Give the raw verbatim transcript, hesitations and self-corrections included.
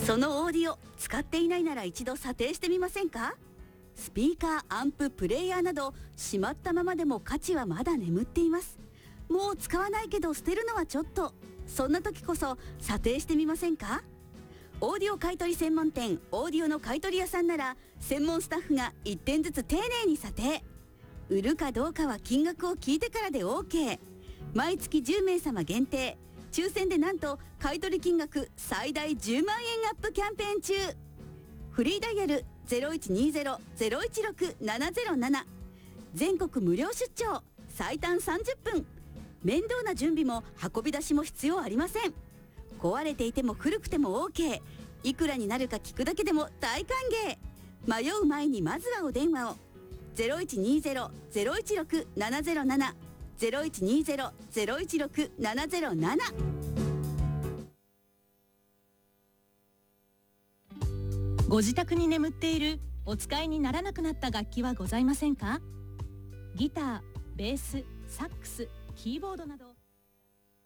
そのオーディオ使っていないなら一度査定してみませんか？スピーカー、アンプ、プレイヤーなどしまったままでも価値はまだ眠っています。もう使わないけど捨てるのはちょっと、そんな時こそ査定してみませんか？オーディオ買取専門店オーディオの買取屋さんなら専門スタッフがいってんずつ丁寧に査定。売るかどうかは金額を聞いてからで オーケー。 毎月じゅうめいさま限定、抽選でなんと買取金額最大じゅうまんえんアップキャンペーン中。フリーダイヤル ゼロいちにゼロ ゼロいちろく ななゼロなな、 全国無料出張、最短さんじゅっぷん。面倒な準備も運び出しも必要ありません。壊れていても古くても オーケー。 いくらになるか聞くだけでも大歓迎。迷う前にまずはお電話を。 ゼロいちにゼロ ゼロいちろく ななゼロなな ゼロいちにゼロ ゼロいちろく ななゼロなな。 ご自宅に眠っているお使いにならなくなった楽器はございませんか？ギター、ベース、サックス、キーボードなど